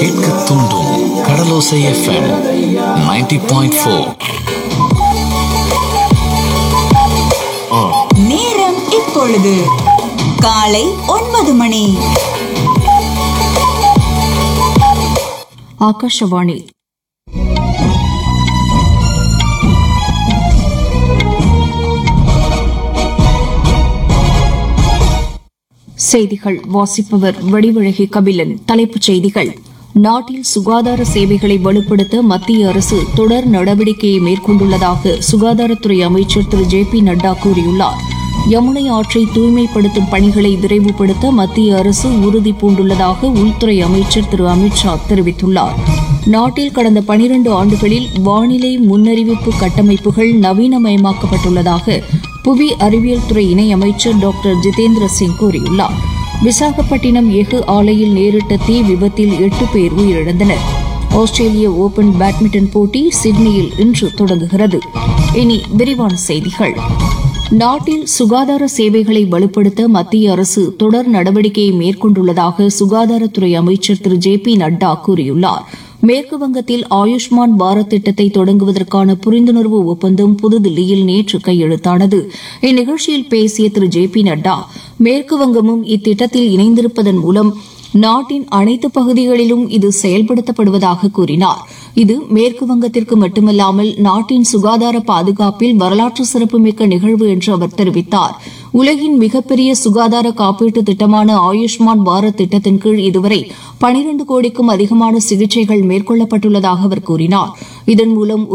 கேட்க தூண்டும் கடலோசை FM 90.4. நேரம் இப்பொழுது காலை 9 மணி. ஆகாஷவாணி. செய்திகள் வாசிப்பவர் வடிவழகி கபிலன். தலைப்புச் செய்திகள். நாட்டில் சுகாதார சேவைகளை வலுப்படுத்த மத்திய அரசு தொடர் நடவடிக்கையை மேற்கொண்டுள்ளதாக சுகாதாரத்துறை அமைச்சர் திரு ஜே பி நட்டா கூறியுள்ளார். யமுனை ஆற்றை தூய்மைப்படுத்தும் பணிகளை விரைவுபடுத்த மத்திய அரசு உறுதி பூண்டுள்ளதாக உள்துறை அமைச்சர் திரு அமித்ஷா தெரிவித்துள்ளார். நாட்டில் கடந்த 12 ஆண்டுகளில் வானிலை முன்னறிவிப்பு கட்டமைப்புகள் நவீனமயமாக்கப்பட்டுள்ளதாக புவி அறிவியல் துறை இணையமைச்சர் டாக்டர் ஜிதேந்திர சிங் கூறியுள்ளார். விசாகப்பட்டினம் எஃகு ஆலையில் நேரிட்ட தீ விபத்தில் 8 பேர் உயிரிழந்தனர். ஆஸ்திரேலிய ஓபன் பேட்மிண்டன் போட்டி சிட்னியில் இன்று தொடங்குகிறது. இனி விரிவான செய்திகள். நாட்டில் சுகாதார சேவைகளை வலுப்படுத்த மத்திய அரசு தொடர் நடவடிக்கையை மேற்கொண்டுள்ளதாக சுகாதாரத்துறை அமைச்சர் திரு ஜே பி நட்டா கூறியுள்ளார். மேற்கு வங்கத்தில் ஆயுஷ்மான் பாரத் திட்டத்தை தொடங்குவதற்கான புரிந்துணர்வு ஒப்பந்தம் புதுதில்லியில் நேற்று கையெழுத்தானது. இந்நிகழ்ச்சியில் பேசிய திரு ஜே பி நட்டா, மேற்கு வங்கமும் இத்திட்டத்தில் இணைந்திருப்பதன் மூலம் நாட்டின் அனைத்து பகுதிகளிலும் இது செயல்படுத்தப்படுவதாக கூறினார். இது மேற்கு வங்கத்திற்கு மட்டுமல்லாமல் நாட்டின் சுகாதார பாதுகாப்பில் வரலாற்று சிறப்புமிக்க நிகழ்வு என்று அவர் தெரிவித்தார். உலகின் மிகப்பெரிய சுகாதார காப்பீட்டு திட்டமான ஆயுஷ்மான் பாரத் திட்டத்தின் கீழ் இதுவரை 12 கோடிக்கும் அதிகமான சிகிச்சைகள் மேற்கொள்ளப்பட்டுள்ளதாக அவர் கூறினார். இதன் மூலம்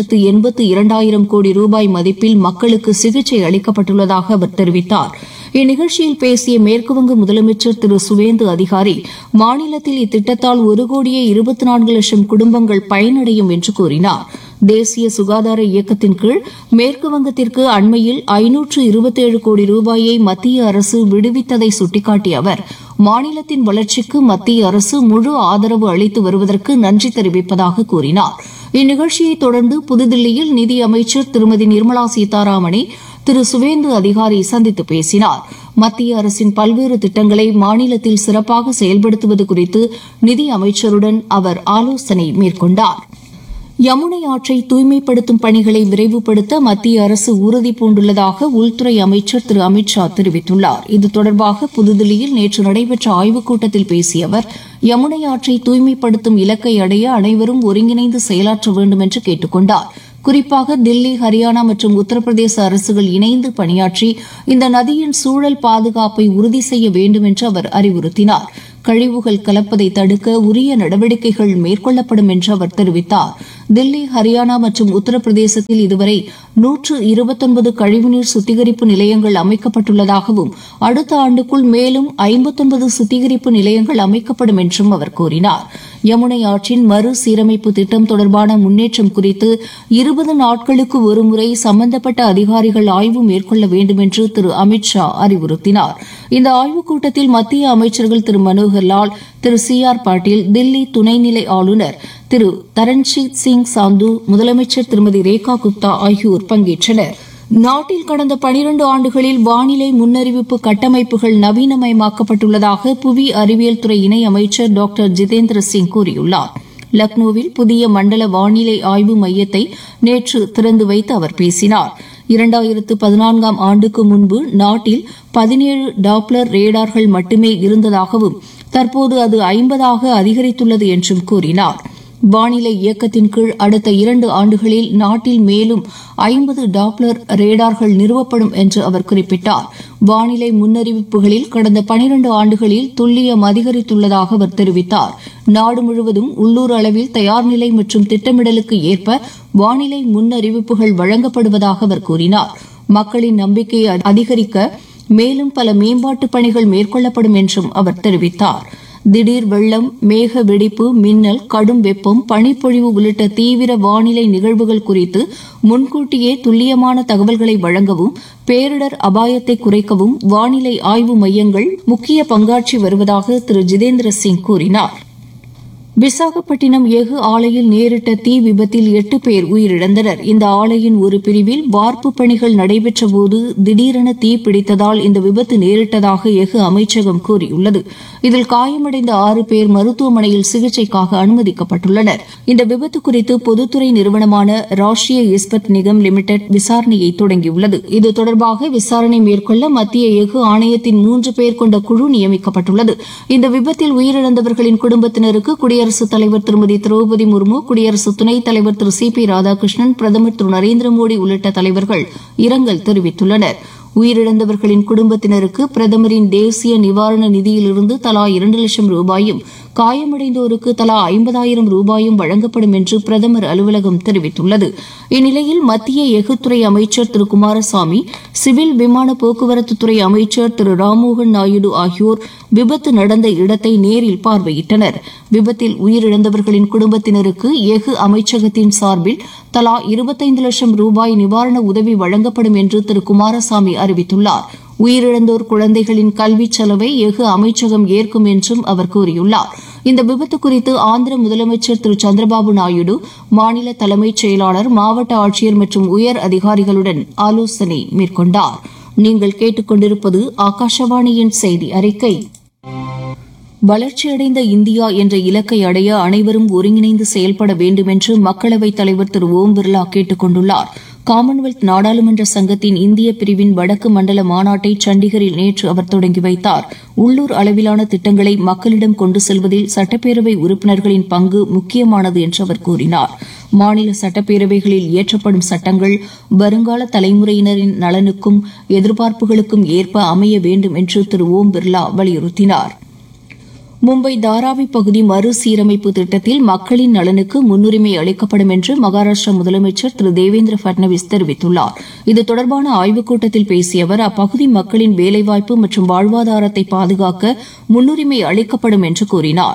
1,82,000 கோடி ரூபாய் மதிப்பில் மக்களுக்கு சிகிச்சை அளிக்கப்பட்டுள்ளதாக அவர் தெரிவித்தார். இந்நிகழ்ச்சியில் பேசிய மேற்குவங்க முதலமைச்சர் திரு சுவேந்து அதிகாரி, மாநிலத்தில் இத்திட்டத்தால் 1,24,00,000 குடும்பங்கள் பயனடையும் என்று கூறினார். தேசிய சுகாதார இயக்கத்தின் கீழ் மேற்குவங்கத்திற்கு அண்மையில் 527 கோடி ரூபாயை மத்திய அரசு விடுவித்ததை சுட்டிக்காட்டிய அவர், மாநிலத்தின் வளர்ச்சிக்கு மத்திய அரசு முழு ஆதரவு அளித்து வருவதற்கு நன்றி தெரிவிப்பதாக கூறினார். இந்நிகழ்ச்சியை தொடர்ந்து புதுதில்லியில் நிதி அமைச்சர் திருமதி நிர்மலா சீதாராமனை திரு சுவேந்து அதிகாரி சந்தித்து பேசினார். மத்திய அரசின் பல்வேறு திட்டங்களை மாநிலத்தில் சிறப்பாக செயல்படுத்துவது குறித்து நிதி அமைச்சருடன் அவர் ஆலோசனை மேற்கொண்டார். யமுனை ஆற்றை தூய்மைப்படுத்தும் பணிகளை விரைவுபடுத்த மத்திய அரசு உறுதி பூண்டுள்ளதாக உள்துறை அமைச்சர் திரு அமித்ஷா தெரிவித்துள்ளார். இது தொடர்பாக புதுதில்லியில் நேற்று நடைபெற்ற ஆய்வுக் கூட்டத்தில் பேசிய அவர், யமுனை ஆற்றை தூய்மைப்படுத்தும் இலக்கை அடைய அனைவரும் ஒருங்கிணைந்து செயலாற்ற வேண்டும் என்று கேட்டுக் கொண்டார். குறிப்பாக தில்லி, ஹரியானா மற்றும் உத்தரப்பிரதேச அரசுகள் இணைந்து பணியாற்றி இந்த நதியின் சூழல் பாதுகாப்பை உறுதி செய்ய வேண்டும் என்று அவர் அறிவுறுத்தினார். கழிவுகள் கலப்பதை தடுக்க உரிய நடவடிக்கைகள் மேற்கொள்ளப்படும் என்று அவர் தெரிவித்தார். தில்லி, ஹரியானா மற்றும் உத்தரப்பிரதேசத்தில் இதுவரை 129 கழிவுநீர் சுத்திகரிப்பு நிலையங்கள் அமைக்கப்பட்டுள்ளதாகவும் அடுத்த ஆண்டுக்குள் மேலும் 59 சுத்திகரிப்பு நிலையங்கள் அமைக்கப்படும் என்றும் அவர் கூறினார். யமுனை ஆற்றின் மறுசீரமைப்பு திட்டம் தொடர்பான முன்னேற்றம் குறித்து 20 நாட்களுக்கு ஒருமுறை சம்பந்தப்பட்ட அதிகாரிகள் ஆய்வு மேற்கொள்ள வேண்டும் என்று திரு அமித்ஷா அறிவுறுத்தினார். இந்த ஆய்வுக் கூட்டத்தில் மத்திய அமைச்சர்கள் திரு மனோகர் லால், திரு சி ஆர் பாட்டீல், தில்லி துணைநிலை ஆளுநர் திரு தரண்ஜீத் சிங் சாந்து, முதலமைச்சர் திருமதி ரேகா குப்தா ஆகியோர் பங்கேற்றனர். நாட்டில் கடந்த 12 ஆண்டுகளில் வானிலை முன்னறிவிப்பு கட்டமைப்புகள் நவீனமயமாக்கப்பட்டுள்ளதாக புவி அறிவியல் துறை இணையமைச்சர் டாக்டர் ஜிதேந்திர சிங் கூறியுள்ளார். லக்னோவில் புதிய மண்டல வானிலை ஆய்வு மையத்தை நேற்று திறந்து வைத்து அவர் பேசினார். 2014ஆம் ஆண்டுக்கு முன்பு நாட்டில் 17 டாப்ளர் ரேடார்கள் மட்டுமே இருந்ததாகவும் தற்போது அது 50ஆக அதிகரித்துள்ளது என்றும் கூறினார். வானிலை இயக்கத்தின் கீழ் அடுத்த 2 ஆண்டுகளில் நாட்டில் மேலும் 50 டாப்ளர் ரேடார்கள் நிறுவப்படும் என்று அவர் குறிப்பிட்டார். வானிலை முன்னறிவிப்புகளில் கடந்த 12 ஆண்டுகளில் துல்லியம் அதிகரித்துள்ளதாக அவர் தெரிவித்தார். நாடு முழுவதும் உள்ளூர் அளவில் தயார்நிலை மற்றும் திட்டமிடலுக்கு ஏற்ப வானிலை முன்னறிவிப்புகள் வழங்கப்படுவதாக அவர் கூறினார். மக்களின் நம்பிக்கையை அதிகரிக்க மேலும் பல மேம்பாட்டுப் பணிகள் மேற்கொள்ளப்படும் என்றும் அவர் தெரிவித்தார். திடீர் வெள்ளம், மேக வெடிப்பு, மின்னல், கடும் வெப்பம், பனிப்பொழிவு உள்ளிட்ட தீவிர வானிலை நிகழ்வுகள் குறித்து முன்கூட்டியே துல்லியமான தகவல்களை வழங்கவும் பேரிடர் அபாயத்தை குறைக்கவும் வானிலை ஆய்வு மையங்கள் முக்கிய பங்காற்றி வருவதாக திரு ஜிதேந்திர சிங் கூறினார். விசாகப்பட்டினம் எஃகு ஆலையில் நேரிட்ட தீ விபத்தில் 8 பேர் உயிரிழந்தனர். இந்த ஆலையின் ஒரு பிரிவில் வார்ப்பு பணிகள் நடைபெற்றபோது திடீரென தீ பிடித்ததால் இந்த விபத்து நேரிட்டதாக எஃகு அமைச்சகம் கூறியுள்ளது. இதில் காயமடைந்த 6 பேர் மருத்துவமனையில் சிகிச்சைக்காக அனுமதிக்கப்பட்டுள்ளனர். இந்த விபத்து குறித்து பொதுத்துறை நிறுவனமான ராஷ்டிரிய இஸ்பத் நிகம் லிமிடெட் விசாரணையை தொடங்கியுள்ளது. இது தொடர்பாக விசாரணை மேற்கொள்ள மத்திய எஃகு ஆணையத்தின் 3 பேர் கொண்ட குழு நியமிக்கப்பட்டுள்ளது. இந்த விபத்தில் உயிரிழந்தவர்களின் குடும்பத்தினருக்கு குடியரசுத் தலைவர் திருமதி திரௌபதி முர்மு, குடியரசு துணைத் தலைவர் திரு சி.பி. ராதாகிருஷ்ணன், பிரதமர் திரு நரேந்திர மோடி உள்ளிட்ட தலைவர்கள் இரங்கல் தெரிவித்துள்ளனர். உயிரிழந்தவர்களின் குடும்பத்தினருக்கு பிரதமரின் தேசிய நிவாரண நிதியிலிருந்து தலா 2 லட்சம் ரூபாயும், காயமடைந்தோருக்கு தலா 50,000 ரூபாயும் வழங்கப்படும் என்று பிரதமர் அலுவலகம் தெரிவித்துள்ளது. இந்நிலையில் மத்திய எஃகுத்துறை அமைச்சர் திரு குமாரசாமி, சிவில் விமான போக்குவரத்துத்துறை அமைச்சர் திரு ராம்மோகன் நாயுடு ஆகியோர் விபத்து நடந்த இடத்தை நேரில் பார்வையிட்டனர். விபத்தில் உயிரிழந்தவர்களின் குடும்பத்தினருக்கு எஃகு அமைச்சகத்தின் சார்பில் தலா 25 லட்சம் ரூபாய் நிவாரண உதவி வழங்கப்படும் என்று திரு குமாரசாமி அறிவித்துள்ளார். உயிரிழந்தோர் குழந்தைகளின் கல்விச் செலவை எஃகு அமைச்சகம் ஏற்கும் என்றும் அவர் கூறியுள்ளார். இந்த விபத்து குறித்து ஆந்திர முதலமைச்சர் திரு சந்திரபாபு நாயுடு, மாநில தலைமைச் செயலாளர், மாவட்ட ஆட்சியர் மற்றும் உயர் அதிகாரிகளுடன் ஆலோசனை மேற்கொண்டார். நீங்கள் கேட்டுக்கொண்டிருப்பது ஆகாஷவாணியின் செய்தி அறிக்கை. வளர்ச்சியடைந்த இந்தியா என்ற இலக்கை அடைய அனைவரும் ஒருங்கிணைந்து செயல்பட வேண்டும் என்று மக்களவைத் தலைவர் திரு ஓம் பிர்லா கேட்டுக் கொண்டுள்ளார். காமன்வெல்த் நாடாளுமன்ற சங்கத்தின் இந்திய பிரிவின் வடக்கு மண்டல மாநாட்டை சண்டிகரில் நேற்று அவர் தொடங்கி வைத்தார். உள்ளூர் அளவிலான திட்டங்களை மக்களிடம் கொண்டு செல்வதில் சட்டப்பேரவை உறுப்பினர்களின் பங்கு முக்கியமானது என்று அவர் கூறினார். மாநில சட்டப்பேரவைகளில் இயற்றப்படும் சட்டங்கள் வருங்கால தலைமுறையினரின் நலனுக்கும் எதிர்பார்ப்புகளுக்கும் ஏற்ப அமைய வேண்டும் என்று திரு ஓம் பிர்லா வலியுறுத்தினார். மும்பை தாராவி பகுதி மறுசீரமைப்பு திட்டத்தில் மக்களின் நலனுக்கு முன்னுரிமை அளிக்கப்படும் என்று மகாராஷ்டிரா முதலமைச்சர் திரு தேவேந்திர பட்னவிஸ் தெரிவித்துள்ளார். இது தொடர்பான ஆய்வுக் கூட்டத்தில் பேசிய அவர், அப்பகுதி மக்களின் வேலைவாய்ப்பு மற்றும் வாழ்வாதாரத்தை பாதுகாக்க முன்னுரிமை அளிக்கப்படும் என்று கூறினார்.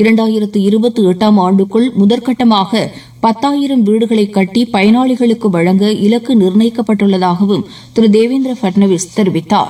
2028ஆம் ஆண்டுக்குள் முதற்கட்டமாக 10,000 வீடுகளை கட்டி பயனாளிகளுக்கு வழங்க இலக்கு நிர்ணயிக்கப்பட்டுள்ளதாகவும் திரு தேவேந்திர பட்னவிஸ் தெரிவித்தார்.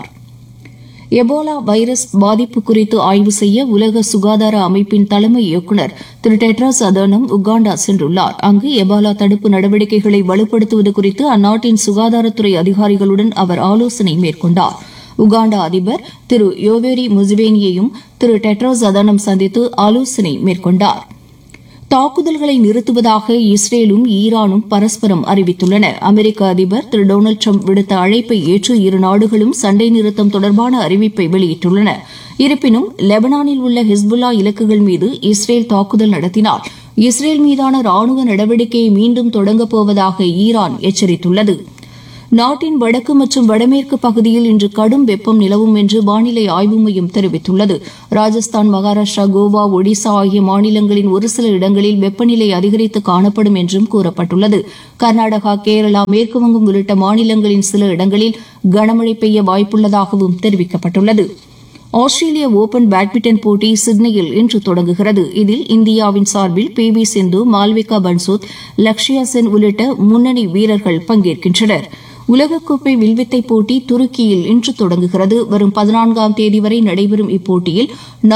எபோலா வைரஸ் பாதிப்பு குறித்து ஆய்வு செய்ய உலக சுகாதார அமைப்பின் தலைமை இயக்குநர் திரு டெட்ராஸ் அதனோம் உகாண்டா சென்றுள்ளார். அங்கு எபோலா தடுப்பு நடவடிக்கைகளை வலுப்படுத்துவது குறித்து அந்நாட்டின் சுகாதாரத்துறை அதிகாரிகளுடன் அவர் ஆலோசனை மேற்கொண்டார். உகாண்டா அதிபர் திரு யோவேரி முசிவேனியையும் திரு டெட்ராஸ் அதனோம் சந்தித்து ஆலோசனை மேற்கொண்டார். தாக்குதல்களை நிறுத்துவதாக இஸ்ரேலும் ஈரானும் பரஸ்பரம் அறிவித்துள்ளன. அமெரிக்க அதிபர் திரு டொனால்டு டிரம்ப் விடுத்த அழைப்பை ஏற்று இரு நாடுகளும் சண்டை நிறுத்தம் தொடர்பான அறிவிப்பை வெளியிட்டுள்ளன. இருப்பினும் லெபனானில் உள்ள ஹிஸ்புல்லா இலக்குகள் மீது இஸ்ரேல் தாக்குதல் நடத்தினால் இஸ்ரேல் மீதான ராணுவ நடவடிக்கையை மீண்டும் தொடங்கப் போவதாக ஈரான் எச்சரித்துள்ளது. நாட்டின் வடக்கு மற்றும் வடமேற்கு பகுதியில் இன்று கடும் வெப்பம் நிலவும் என்று வானிலை ஆய்வு மையம் தெரிவித்துள்ளது. ராஜஸ்தான், மகாராஷ்டிரா, கோவா, ஒடிசா ஆகிய மாநிலங்களின் ஒரு சில இடங்களில் வெப்பநிலை அதிகரித்து காணப்படும் என்றும் கூறப்பட்டுள்ளது. கர்நாடகா, கேரளா, மேற்குவங்கம் உள்ளிட்ட மாநிலங்களின் சில இடங்களில் கனமழை பெய்ய வாய்ப்புள்ளதாகவும் தெரிவிக்கப்பட்டுள்ளது. ஆஸ்திரேலிய ஓபன் பேட்மிண்டன் போட்டி சிட்னியில் இன்று தொடங்குகிறது. இதில் இந்தியாவின் சார்பில் பி.வி. சிந்து, மால்விகா பன்சோத், லக்ஷயா சென் உள்ளிட்ட முன்னணி வீரர்கள் பங்கேற்கின்றனர். உலகக்கோப்பை வில்வித்தை போட்டி துருக்கியில் இன்று தொடங்குகிறது. வரும் 14ஆம் தேதி வரை நடைபெறும் இப்போட்டியில்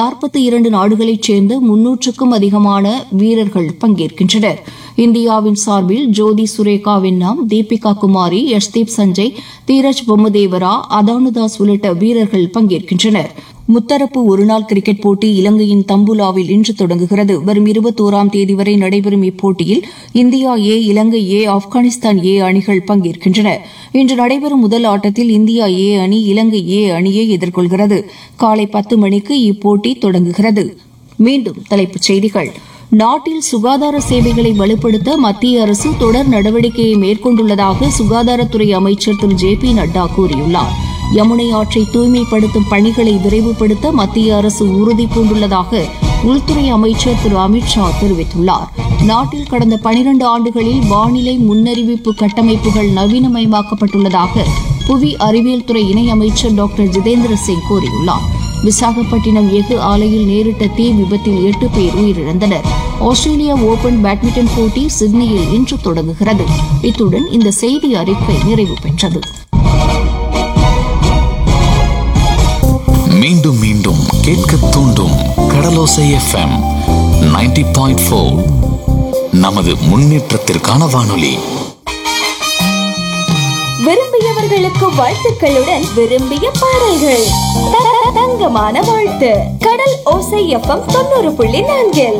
42 நாடுகளைச் சேர்ந்த 300க்கும் அதிகமான வீரர்கள் பங்கேற்கின்றனர். இந்தியாவின் சார்பில் ஜோதி சுரேகா வென்னாம், தீபிகா குமாரி, யஷ்தீப் சஞ்சய், தீரஜ் பொம்மதேவரா, அதானுதாஸ் உள்ளிட்ட வீரர்கள் பங்கேற்கின்றனர். முத்தரப்பு ஒருநாள் கிரிக்கெட் போட்டி இலங்கையின் தம்புலாவில் இன்று தொடங்குகிறது. வரும் 21ஆம் தேதி வரை நடைபெறும் இப்போட்டியில் இந்தியா ஏ, இலங்கை ஏ, ஆப்கானிஸ்தான் ஏ அணிகள் பங்கேற்கின்றன. இன்று நடைபெறும் முதல் ஆட்டத்தில் இந்தியா ஏ அணி இலங்கை ஏ அணியை எதிர்கொள்கிறது. காலை 10 மணிக்கு இப்போட்டி தொடங்குகிறது. மீண்டும் தலைப்புச் செய்திகள். நாட்டில் சுகாதார சேவைகளை வலுப்படுத்த மத்திய அரசு தொடர் நடவடிக்கையை மேற்கொண்டுள்ளதாக சுகாதாரத்துறை அமைச்சர் திரு ஜே.பி. நட்டா கூறியுள்ளார். யமுனை ஆற்றை தூய்மைப்படுத்தும் பணிகளை விரைவுபடுத்த மத்திய அரசு உறுதி பூண்டுள்ளதாக உள்துறை அமைச்சர் திரு அமித் ஷா தெரிவித்துள்ளார். நாட்டில் கடந்த 12 ஆண்டுகளில் வானிலை முன்னறிவிப்பு கட்டமைப்புகள் நவீனமயமாக்கப்பட்டுள்ளதாக புவி அறிவியல் துறை இணையமைச்சர் டாக்டர் ஜிதேந்திர சிங் கூறியுள்ளார். விசாகப்பட்டினம் எஃகு ஆலையில் நேரிட்ட தீ விபத்தில் 8 பேர் உயிரிழந்தனர். ஆஸ்திரேலியா ஓபன் பேட்மிண்டன் போட்டி சிட்னியில் இன்று தொடங்குகிறது. இத்துடன் இந்த செய்தி அறிக்கை நிறைவு பெற்றது. மீண்டும் மீண்டும் கேட்க தூண்டும் கடலோசை எஃப்எம் 90.4 நமது முன்னேற்றத்திற்கான வானொலி. விரும்பியவர்களுக்கு வாழ்த்துக்களுடன் விரும்பிய பாடல்கள். தங்கமான வாழ்த்து. கடல் ஓசை FM 90.4.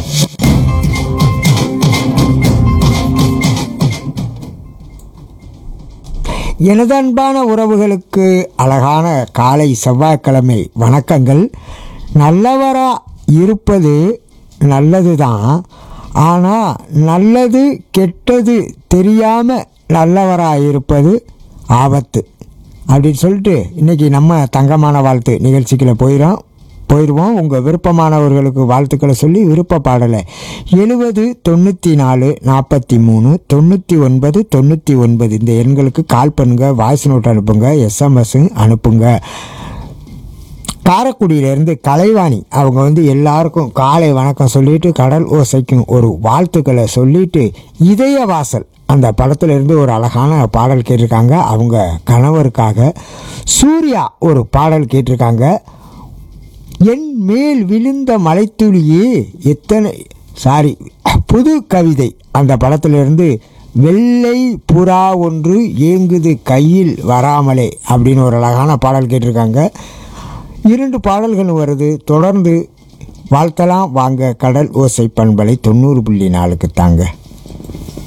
எனது அன்பான உறவுகளுக்கு அழகான காலை செவ்வாய்க்கிழமை வணக்கங்கள். நல்லவரா இருப்பது நல்லது தான், ஆனால் நல்லது கெட்டது தெரியாமல் நல்லவராக இருப்பது ஆபத்து அப்படின்னு சொல்லிட்டு இன்றைக்கி நம்ம தங்கமான வாழ்த்து நிகழ்ச்சிக்குள்ளே போயிடுவோம். உங்கள் விருப்பமானவர்களுக்கு வாழ்த்துக்களை சொல்லி விருப்ப பாடலை 70 94 43 99 99 இந்த எண்களுக்கு கால் பண்ணுங்கள், வாய்ஸ் நோட் அனுப்புங்க, SMS அனுப்புங்க. காரைக்குடியிலேருந்து கலைவாணி அவங்க எல்லாருக்கும் காலை வணக்கம் சொல்லிட்டு கடல் ஓசைக்கும் ஒரு வாழ்த்துக்களை சொல்லிட்டு இதய வாசல் அந்த படத்துலேருந்து ஒரு அழகான பாடல் கேட்டிருக்காங்க. அவங்க கணவருக்காக. சூர்யா ஒரு பாடல் கேட்டிருக்காங்க. என் மேல் விழுந்த மலைத்துளியே புது கவிதை அந்த படத்திலிருந்து வெள்ளை புறா ஒன்று ஏங்குது கையில் வராமலே அப்படின்னு ஒரு அழகான பாடல் கேட்டிருக்காங்க. 2 பாடல்கள் வருது, தொடர்ந்து வாழ்த்தலாம் வாங்க. கடல் ஓசை பண்பலை 90.4 தாங்க.